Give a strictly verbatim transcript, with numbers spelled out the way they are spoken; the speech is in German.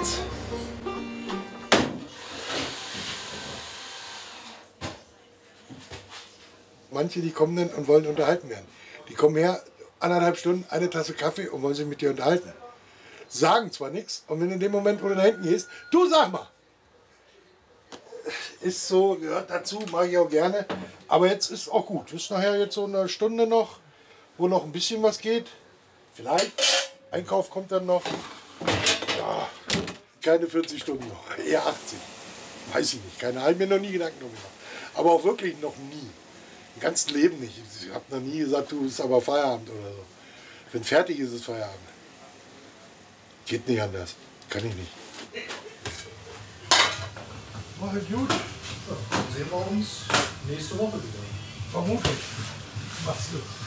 geht's. Manche, die kommen dann und wollen unterhalten werden. Die kommen her, anderthalb Stunden, eine Tasse Kaffee und wollen sich mit dir unterhalten. Sagen zwar nichts, und wenn in dem Moment, wo du da hinten gehst, du sag mal. Ist so, gehört dazu, mache ich auch gerne. Aber jetzt ist auch gut. Ist nachher jetzt so eine Stunde noch, wo noch ein bisschen was geht. Vielleicht. Einkauf kommt dann noch. Ja, keine vierzig Stunden noch. Eher achtzig. Weiß ich nicht. Keine Ahnung, mir noch nie Gedanken darüber gemacht. Aber auch wirklich noch nie. Im ganzen Leben nicht. Ich habe noch nie gesagt, du, ist aber Feierabend oder so. Wenn fertig ist, ist Feierabend. Geht nicht anders. Kann ich nicht. Mach es gut. Ja, dann sehen wir uns nächste Woche wieder. Vermutlich. Mach's gut.